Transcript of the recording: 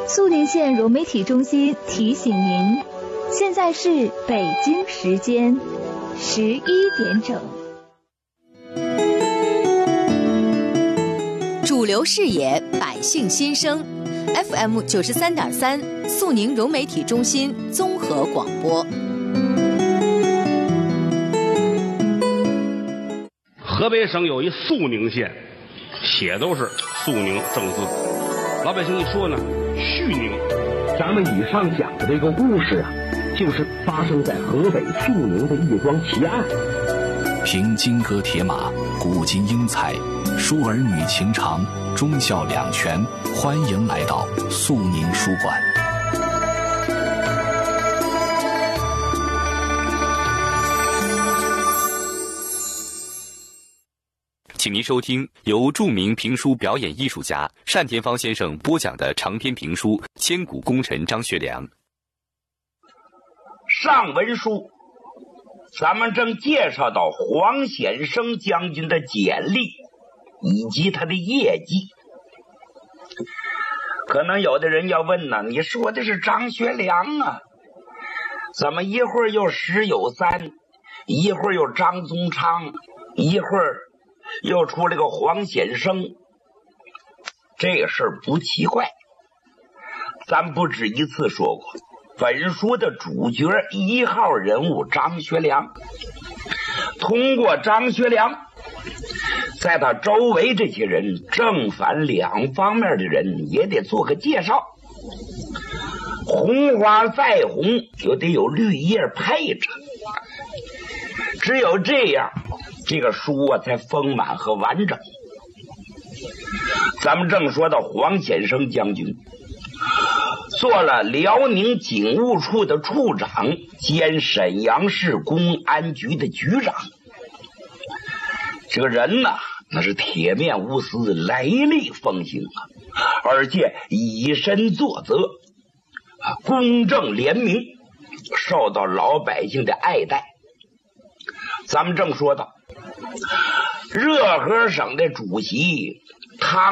肃宁县融媒体中心提醒您，现在是北京时间11点整。 主流视野，百姓心声 ，FM 93.3，肃宁融媒体中心综合广播。 河北省有一肃宁县，写都是肃宁正字，老百姓一说呢，绪宁。 咱们以上讲的这个故事啊，就是发生在河北肃宁的一桩奇案。 凭金戈铁马，古今英才，书儿女情长，忠孝两全。欢迎来到肃宁书馆。 请您收听由著名评书表演艺术家单田芳先生播讲的长篇评书《千古功臣张学良》。 上文书咱们正介绍到黄显生将军的简历以及他的业绩。可能有的人要问呢，你说的是张学良啊，怎么一会儿又石有三，一会儿又张宗昌，一会儿又出了个黄显生？这个事儿不奇怪，咱不止一次说过，本书的主角1号人物张学良，通过张学良，在他周围这些人，正反两方面的人也得做个介绍。红花再红，就得有绿叶配着，只有这样，这个书啊才丰满和完整。咱们正说到黄显生将军做了辽宁警务处的处长兼沈阳市公安局的局长，这个人呢，那是铁面无私，雷厉风行啊，而且以身作则，公正廉明，受到老百姓的爱戴。咱们正说到热河省的主席汤